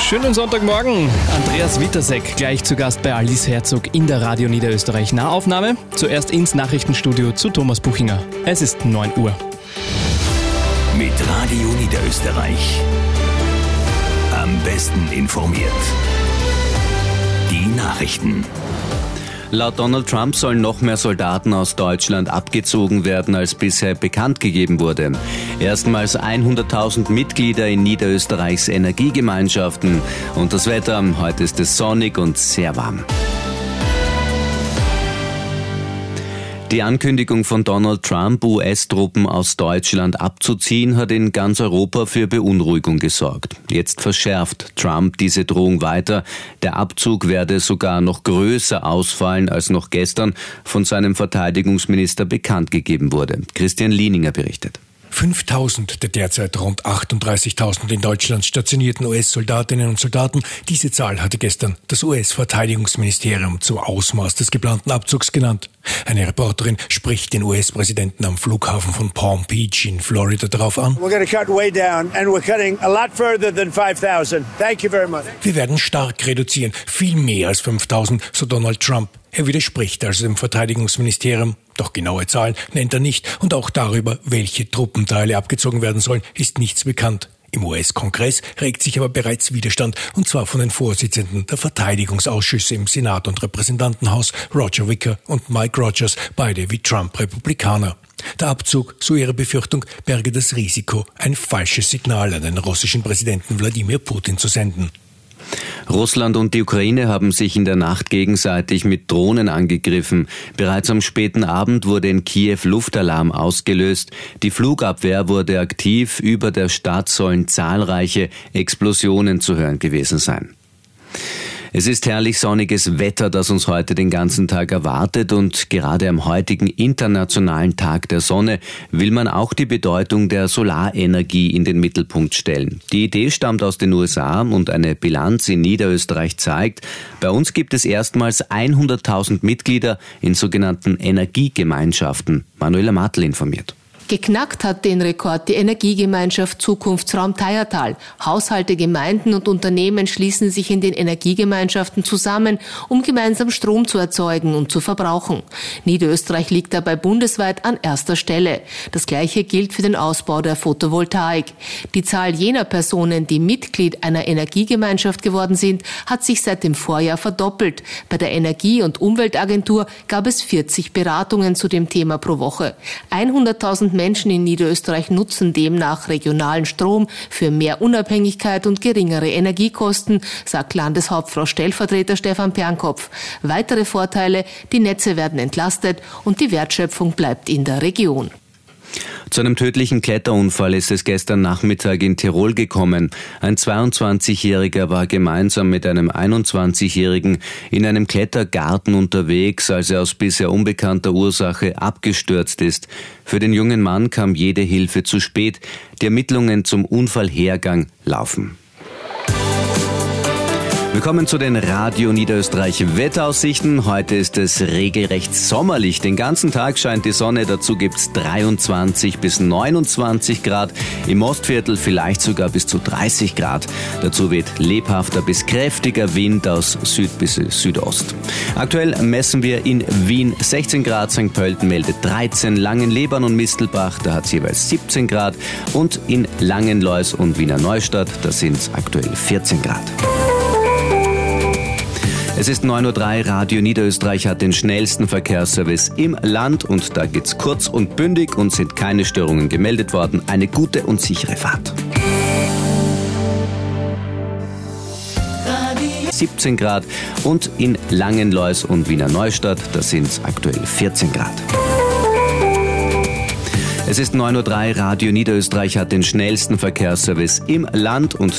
Schönen Sonntagmorgen. Andreas Wittersek gleich zu Gast bei Alice Herzog in der Radio Niederösterreich Nahaufnahme. Zuerst ins Nachrichtenstudio zu Thomas Buchinger. Es ist 9 Uhr. Mit Radio Niederösterreich. Am besten informiert. Die Nachrichten. Laut Donald Trump sollen noch mehr Soldaten aus Deutschland abgezogen werden, als bisher bekannt gegeben wurde. Erstmals 100.000 Mitglieder in Niederösterreichs Energiegemeinschaften. Und das Wetter, heute ist es sonnig und sehr warm. Die Ankündigung von Donald Trump, US-Truppen aus Deutschland abzuziehen, hat in ganz Europa für Beunruhigung gesorgt. Jetzt verschärft Trump diese Drohung weiter. Der Abzug werde sogar noch größer ausfallen, als noch gestern von seinem Verteidigungsminister bekannt gegeben wurde. Christian Lieninger berichtet. 5.000 der derzeit rund 38.000 in Deutschland stationierten US-Soldatinnen und Soldaten. Diese Zahl hatte gestern das US-Verteidigungsministerium zum Ausmaß des geplanten Abzugs genannt. Eine Reporterin spricht den US-Präsidenten am Flughafen von Palm Beach in Florida darauf an. Wir werden stark reduzieren, viel mehr als 5.000, so Donald Trump. Er widerspricht also dem Verteidigungsministerium. Doch genaue Zahlen nennt er nicht. Und auch darüber, welche Truppenteile abgezogen werden sollen, ist nichts bekannt. Im US-Kongress regt sich aber bereits Widerstand, und zwar von den Vorsitzenden der Verteidigungsausschüsse im Senat und Repräsentantenhaus, Roger Wicker und Mike Rogers, beide wie Trump Republikaner. Der Abzug, so ihre Befürchtung, berge das Risiko, ein falsches Signal an den russischen Präsidenten Wladimir Putin zu senden. Russland und die Ukraine haben sich in der Nacht gegenseitig mit Drohnen angegriffen. Bereits am späten Abend wurde in Kiew Luftalarm ausgelöst. Die Flugabwehr wurde aktiv. Über der Stadt sollen zahlreiche Explosionen zu hören gewesen sein. Es ist herrlich sonniges Wetter, das uns heute den ganzen Tag erwartet, und gerade am heutigen internationalen Tag der Sonne will man auch die Bedeutung der Solarenergie in den Mittelpunkt stellen. Die Idee stammt aus den USA und eine Bilanz in Niederösterreich zeigt, bei uns gibt es erstmals 100.000 Mitglieder in sogenannten Energiegemeinschaften. Manuela Martl informiert. Geknackt hat den Rekord die Energiegemeinschaft Zukunftsraum Theiertal. Haushalte, Gemeinden und Unternehmen schließen sich in den Energiegemeinschaften zusammen, um gemeinsam Strom zu erzeugen und zu verbrauchen. Niederösterreich liegt dabei bundesweit an erster Stelle. Das Gleiche gilt für den Ausbau der Photovoltaik. Die Zahl jener Personen, die Mitglied einer Energiegemeinschaft geworden sind, hat sich seit dem Vorjahr verdoppelt. Bei der Energie- und Umweltagentur gab es 40 Beratungen zu dem Thema pro Woche. 100.000 Menschen in Niederösterreich nutzen demnach regionalen Strom für mehr Unabhängigkeit und geringere Energiekosten, sagt Landeshauptfrau Stellvertreter Stefan Pernkopf. Weitere Vorteile: die Netze werden entlastet und die Wertschöpfung bleibt in der Region. Zu einem tödlichen Kletterunfall ist es gestern Nachmittag in Tirol gekommen. Ein 22-Jähriger war gemeinsam mit einem 21-Jährigen in einem Klettergarten unterwegs, als er aus bisher unbekannter Ursache abgestürzt ist. Für den jungen Mann kam jede Hilfe zu spät. Die Ermittlungen zum Unfallhergang laufen. Wir kommen zu den Radio Niederösterreich Wetteraussichten. Heute ist es regelrecht sommerlich. Den ganzen Tag scheint die Sonne, dazu gibt's 23 bis 29 Grad. Im Ostviertel vielleicht sogar bis zu 30 Grad. Dazu weht lebhafter bis kräftiger Wind aus Süd bis Südost. Aktuell messen wir in Wien 16 Grad, St. Pölten meldet 13, Langenlebern und Mistelbach, da hat's jeweils 17 Grad. Und in Langenlois und Wiener Neustadt, da sind's aktuell 14 Grad. Es ist 9.03 Uhr, Radio Niederösterreich hat den schnellsten Verkehrsservice im Land, und da geht's kurz und bündig und sind keine Störungen gemeldet worden. Eine gute und sichere Fahrt. 17 Grad und in Langenlois und Wiener Neustadt, da sind's aktuell 14 Grad. Es ist 9.03 Uhr, Radio Niederösterreich hat den schnellsten Verkehrsservice im Land, und